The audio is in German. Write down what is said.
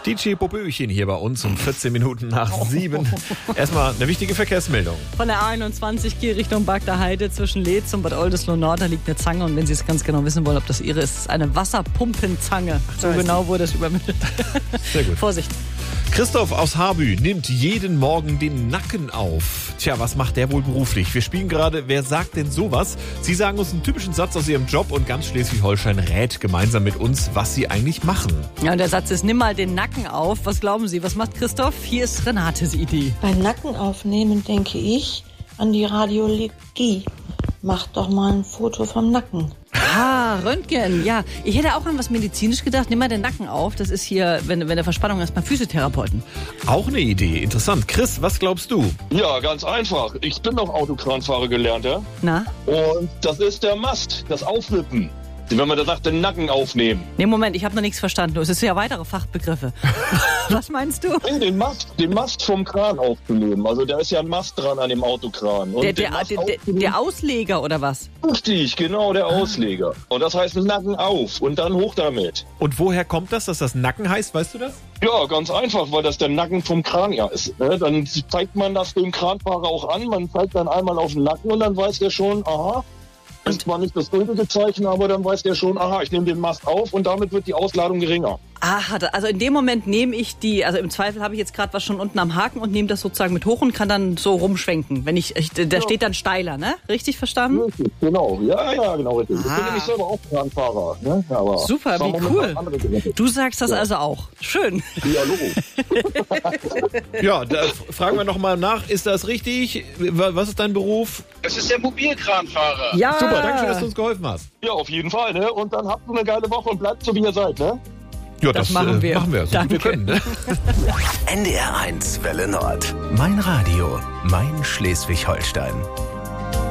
DJ Popöchen hier bei uns um 14 Minuten nach 7. Erstmal eine wichtige Verkehrsmeldung. Von der A21 geht Richtung Bagder Heide zwischen Leetz und Bad Oldesloe Nord. Da liegt eine Zange und wenn Sie es ganz genau wissen wollen, ob das Ihre ist, ist es eine Wasserpumpenzange. So genau wurde es übermittelt. Sehr gut. Vorsicht. Christoph aus Haarby nimmt jeden Morgen den Nacken auf. Tja, was macht der wohl beruflich? Wir spielen gerade Wer sagt denn sowas? Sie sagen uns einen typischen Satz aus Ihrem Job und ganz Schleswig-Holstein rät gemeinsam mit uns, was Sie eigentlich machen. Ja, und der Satz ist, nimm mal den Nacken auf. Was glauben Sie, was macht Christoph? Hier ist Renates Idee. Beim Nacken aufnehmen denke ich an die Radiologie. Mach doch mal ein Foto vom Nacken. Ah, Röntgen, ja. Ich hätte auch an was medizinisch gedacht. Nimm mal den Nacken auf. Das ist hier, wenn der Verspannung ist, beim Physiotherapeuten. Auch eine Idee, interessant. Chris, was glaubst du? Ja, ganz einfach. Ich bin noch Autokranfahrer gelernter. Na? Und das ist der Mast, das Aufwippen. Wenn man da sagt, den Nacken aufnehmen. Nee, Moment, ich habe noch nichts verstanden. Es sind ja weitere Fachbegriffe. Was meinst du? Den Mast vom Kran aufzunehmen. Also da ist ja ein Mast dran an dem Autokran. Und Der Ausleger oder was? Richtig, genau, der Ausleger. Und das heißt Nacken auf und dann hoch damit. Und woher kommt das, dass das Nacken heißt, weißt du das? Ja, ganz einfach, weil das der Nacken vom Kran ja ist. Ne? Dann zeigt man das dem Kranfahrer auch an. Man zeigt dann einmal auf den Nacken und dann weiß der schon, aha, ist zwar nicht das gültige Zeichen, aber dann weiß der schon, aha, ich nehme den Mast auf und damit wird die Ausladung geringer. Aha, also in dem Moment nehme ich also im Zweifel habe ich jetzt gerade was schon unten am Haken und nehme das sozusagen mit hoch und kann dann so rumschwenken. Der steht dann steiler, ne? Richtig verstanden? Richtig, genau. Ja, genau, richtig. Ich bin nämlich selber auch Kranfahrer. Ne? Aber super, wie cool. Du sagst das also auch. Schön. Ja, Logo. Ja, da fragen wir nochmal nach. Ist das richtig? Was ist dein Beruf? Es ist der Mobilkranfahrer. Ja. Super, danke schön, dass du uns geholfen hast. Ja, auf jeden Fall. Ne? Und dann habt ihr eine geile Woche und bleibt so, wie ihr seid. Ne? Ja, das machen wir. Machen wir, so wie wir können. Ne? NDR 1 Welle Nord. Mein Radio, mein Schleswig-Holstein.